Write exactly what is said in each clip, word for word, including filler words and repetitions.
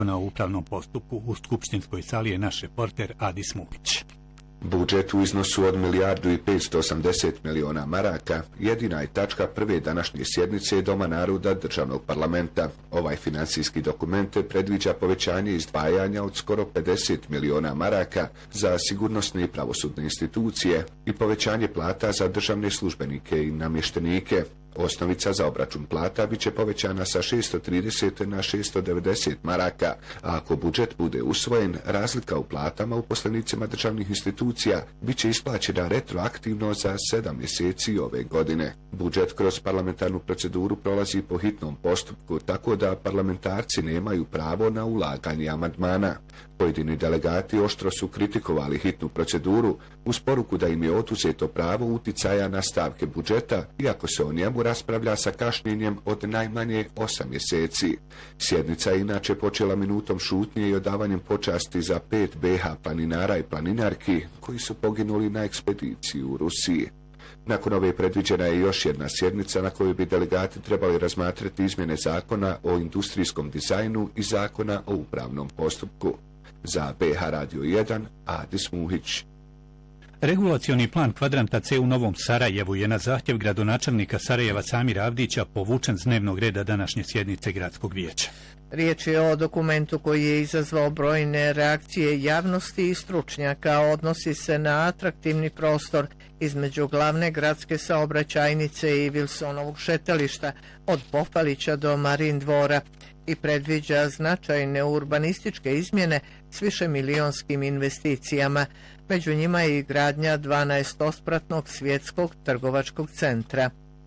zakona o upravnom postupku. U skupštinskoj sali je naš reporter Adis Mulić. Budžet u iznosu od milijardu i petsto osamdeset miliona maraka jedina je tačka prve današnje sjednice Doma naroda državnog parlamenta. Ovaj finansijski dokument predviđa povećanje izdvajanja od skoro pedeset miliona maraka za sigurnosne i pravosudne institucije i povećanje plata za državne službenike i namještenike. Osnovica za obračun plata biće povećana sa šesto trideset na šesto devedeset maraka, a ako budžet bude usvojen, razlika u platama uposlenicima državnih institucija biće isplaćena retroaktivno za sedam mjeseci ove godine. Budžet kroz parlamentarnu proceduru prolazi po hitnom postupku, tako da parlamentarci nemaju pravo na ulaganje amandmana. Pojedini delegati oštro su kritikovali hitnu proceduru uz poruku da im je oduzeto pravo uticaja na stavke budžeta, iako se o njemu raspravlja sa kašnjenjem od najmanje osam mjeseci. Sjednica je inače počela minutom šutnje i odavanjem počasti za pet B H planinara i planinarki koji su poginuli na ekspediciji u Rusiji. Nakon ove predviđena je još jedna sjednica na kojoj bi delegati trebali razmatrati izmjene zakona o industrijskom dizajnu i zakona o upravnom postupku. Za B H Radio jedan, Adis Muhić. Regulacioni plan kvadranta C u Novom Sarajevu je na zahtjev gradonačelnika Sarajeva Samira Avdića povučen s dnevnog reda današnje sjednice gradskog vijeća. Riječ je o dokumentu koji je izazvao brojne reakcije javnosti i stručnjaka. Odnosi se na atraktivni prostor između glavne gradske saobraćajnice i Wilsonovog šetališta od Pofalića do Marin dvora i predviđa značajne urbanističke izmjene s višemilijonskim investicijama. Među njima je i gradnja dvanaestospratnog svjetskog trgovačkog centra.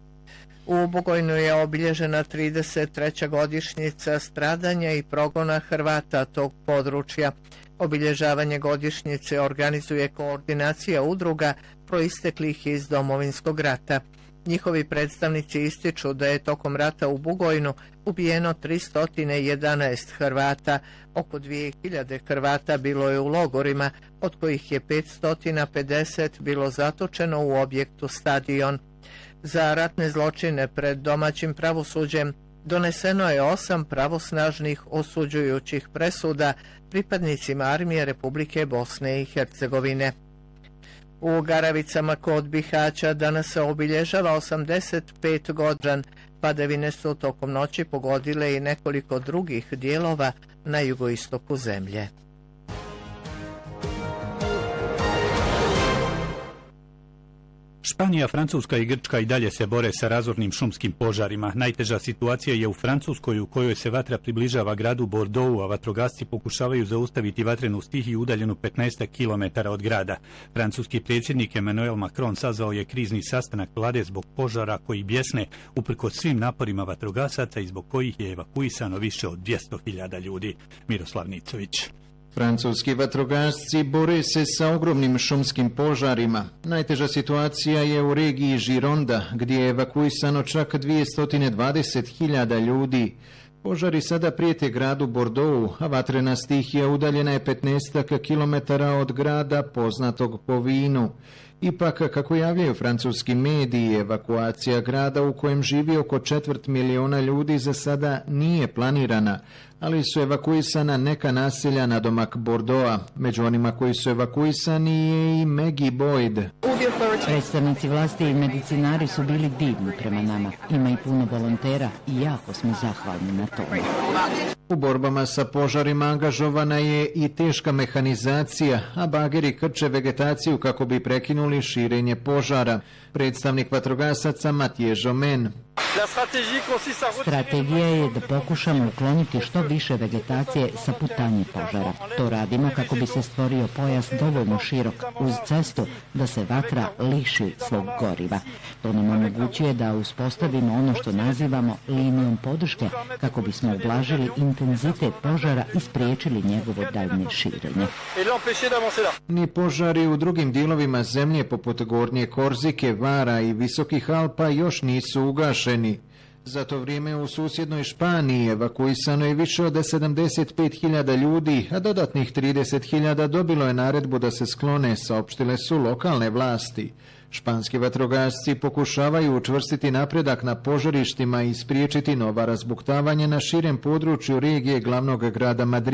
U Bugojnu je obilježena trideset treća godišnjica stradanja i progona Hrvata tog područja. Obilježavanje godišnjice organizuje koordinacija udruga proisteklih iz Domovinskog rata. Njihovi predstavnici ističu da je tokom rata u Bugojnu ubijeno tristo jedanaest Hrvata, oko dvije hiljade Hrvata bilo je u logorima, od kojih je petsto pedeset bilo zatočeno u objektu Stadion. Za ratne zločine pred domaćim pravosuđem doneseno je osam pravosnažnih osuđujućih presuda pripadnicima armije Republike Bosne i Hercegovine. U Garavicama kod Bihaća danas se obilježava osamdeset pet godina. Padavine su tokom noći pogodile i nekoliko drugih dijelova na jugoistoku zemlje. Španija, Francuska i Grčka i dalje se bore sa razornim šumskim požarima. Najteža situacija je u Francuskoj, u kojoj se vatra približava gradu Bordeaux, a vatrogasci pokušavaju zaustaviti vatrenu stihiju udaljenu petnaest kilometara od grada. Francuski predsjednik Emmanuel Macron sazvao je krizni sastanak vlade zbog požara koji bjesne uprkos svim naporima vatrogasaca i zbog kojih je evakuisano više od dvjesto hiljada ljudi. Miroslav Nicović. Francuski vatrogasci bore se sa ogromnim šumskim požarima. Najteža situacija je u regiji Gironda, gdje je evakuisano čak dvjesto dvadeset hiljada ljudi. Požari sada prijete gradu Bordeaux, a vatrena stihija udaljena je petnaest kilometara od grada poznatog po vinu. Ipak, kako javljaju francuski mediji, evakuacija grada u kojem živi oko četvrt miliona ljudi za sada nije planirana, ali su evakuisana neka naselja na domak Bordeauxa. Među onima koji su evakuisani je i Maggie Boyd. Predstavnici vlasti i medicinari su bili divni prema nama. Ima i puno volontera i jako smo zahvalni na tome. U borbama sa požarima angažovana je i teška mehanizacija, a bageri krče vegetaciju kako bi prekinuli širenje požara. Predstavnik vatrogasaca Mathieu Jomen. Strategija je da pokušamo ukloniti što više vegetacije sa putanje požara. To radimo kako bi se stvorio pojas dovoljno širok uz cestu da se vatra liši svog goriva. To nam omogućuje da uspostavimo ono što nazivamo linijom podrške kako bismo ublažili intenzitet požara i spriječili njegovo daljnje širenje. Ni požari u drugim dijelovima zemlje poput Gornje Korzike, Vara i Visokih Alpa još nisu ugašeni. Za to vrijeme u susjednoj Španiji evakuisano je više od sedamdeset pet hiljada ljudi, a dodatnih trideset hiljada dobilo je naredbu da se sklone, saopštile su lokalne vlasti. Španski vatrogasci pokušavaju učvrstiti napredak na požarištima i spriječiti nova razbuktavanja na širem području regije glavnog grada Madrida.